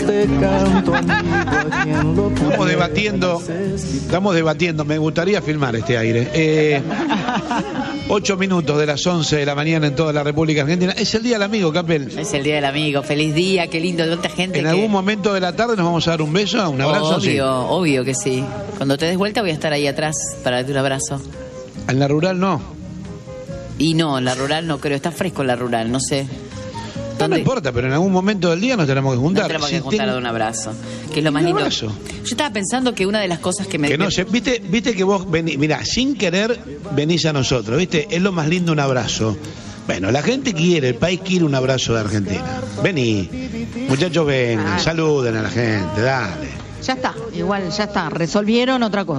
Te canto, amigo, Estamos debatiendo, me gustaría filmar este aire. 8 minutos de las 11 de la mañana en toda la República Argentina. Es el Día del Amigo, Capel. Es el Día del Amigo. Feliz día, qué lindo, tanta gente. En algún momento de la tarde nos vamos a dar un beso, un abrazo. Obvio que sí. Cuando te des vuelta voy a estar ahí atrás para darte un abrazo. En la rural no. Y no, en la rural no creo. Está fresco en la rural, no sé. No me importa, pero en algún momento del día nos tenemos que juntar. Nos tenemos que juntar a dar un abrazo, que es lo más lindo. Abrazo. Yo estaba pensando que una de las cosas que me... Que no sé, viste que vos venís, mirá, sin querer venís a nosotros, viste, es lo más lindo un abrazo. Bueno, la gente quiere, el país quiere un abrazo de Argentina. Vení, muchachos, vengan, saluden a la gente, dale. Ya está, igual ya está, resolvieron otra cosa.